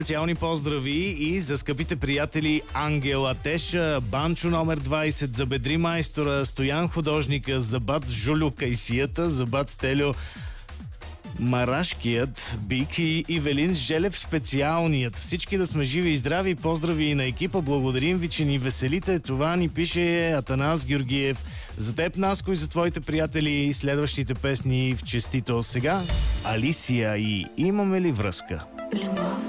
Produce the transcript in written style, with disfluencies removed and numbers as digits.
Специални поздрави и за скъпите приятели Ангела Теша, Банчо номер 20, за Бедри майстора, Стоян художника, за бат Жулю Кайсията, за бат Стелю Марашкият, Бики и Велин Желев специалният. Всички да сме живи и здрави. Поздрави и на екипа. Благодарим ви, че ни веселите. Това ни пише Атанас Георгиев. За теб, Наско, и за твоите приятели. Следващите песни в честито. Сега Алисия и Имаме ли връзка?